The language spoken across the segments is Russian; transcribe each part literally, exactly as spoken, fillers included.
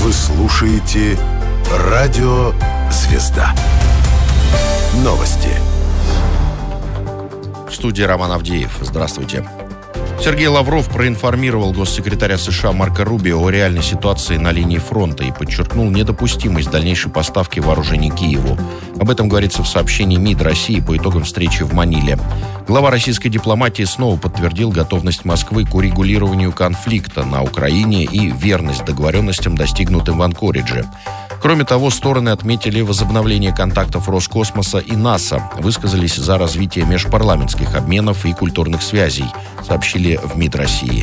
Вы слушаете Радио Звезда. Новости. В студии Роман Авдеев. Здравствуйте. Сергей Лавров проинформировал госсекретаря США Марко Рубио о реальной ситуации на линии фронта и подчеркнул недопустимость дальнейшей поставки вооружений Киеву. Об этом говорится в сообщении МИД России по итогам встречи в Маниле. Глава российской дипломатии снова подтвердил готовность Москвы к урегулированию конфликта на Украине и верность договоренностям, достигнутым в Анкоридже. Кроме того, стороны отметили возобновление контактов Роскосмоса и НАСА, высказались за развитие межпарламентских обменов и культурных связей, сообщили в МИД России.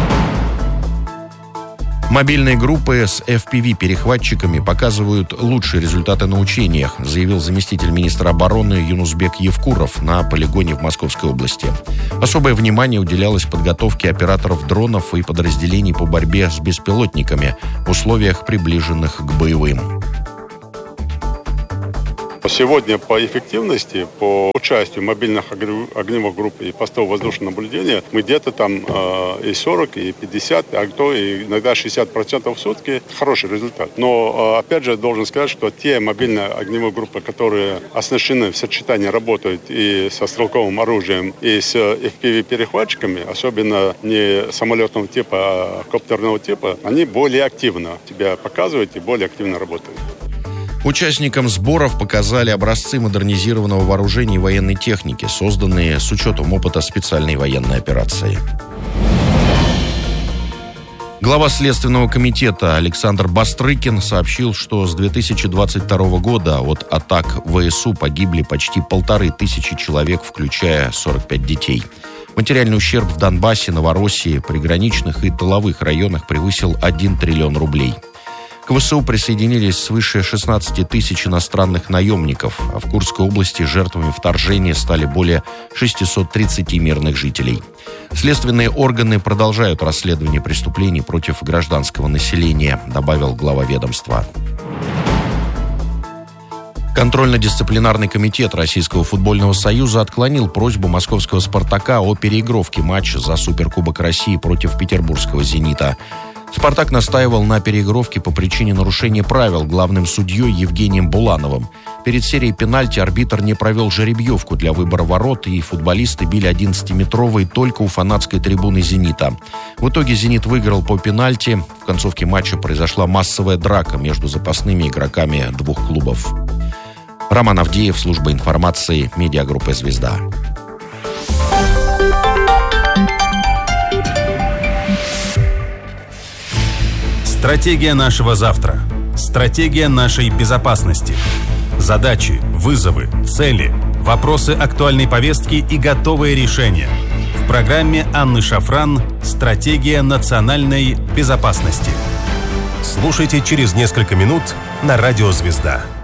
Мобильные группы с эф пи ви-перехватчиками показывают лучшие результаты на учениях, заявил заместитель министра обороны Юнусбек Евкуров на полигоне в Московской области. Особое внимание уделялось подготовке операторов дронов и подразделений по борьбе с беспилотниками в условиях, приближенных к боевым. Сегодня по эффективности, по участию мобильных огневых групп и постов воздушного наблюдения мы где-то там э, и сорок, и пятьдесят, а то и иногда шестьдесят процентов в сутки. Хороший результат. Но э, опять же должен сказать, что те мобильные огневые группы, которые оснащены в сочетании, работают и со стрелковым оружием, и с эф пи ви-перехватчиками, особенно не самолетного типа, а коптерного типа, они более активно себя показывают и более активно работают. Участникам сборов показали образцы модернизированного вооружения и военной техники, созданные с учетом опыта специальной военной операции. Глава Следственного комитета Александр Бастрыкин сообщил, что с две тысячи двадцать второго года от атак вэ эс у погибли почти полторы тысячи человек, включая сорок пять детей. Материальный ущерб в Донбассе, Новороссии, приграничных и тыловых районах превысил один триллион рублей. К вэ эс у присоединились свыше шестнадцати тысяч иностранных наемников, а в Курской области жертвами вторжения стали более шестисот тридцати мирных жителей. Следственные органы продолжают расследование преступлений против гражданского населения, добавил глава ведомства. Контрольно-дисциплинарный комитет Российского футбольного союза отклонил просьбу московского «Спартака» о переигровке матча за Суперкубок России против петербургского «Зенита». «Спартак» настаивал на переигровке по причине нарушения правил главным судьей Евгением Булановым. Перед серией пенальти арбитр не провел жеребьевку для выбора ворот, и футболисты били одиннадцатиметровые только у фанатской трибуны «Зенита». В итоге «Зенит» выиграл по пенальти. В концовке матча произошла массовая драка между запасными игроками двух клубов. Роман Авдеев, служба информации, медиагруппа «Звезда». Стратегия нашего завтра. Стратегия нашей безопасности. Задачи, вызовы, цели, вопросы актуальной повестки и готовые решения. В программе Анны Шафран «Стратегия национальной безопасности». Слушайте через несколько минут на Радио Звезда.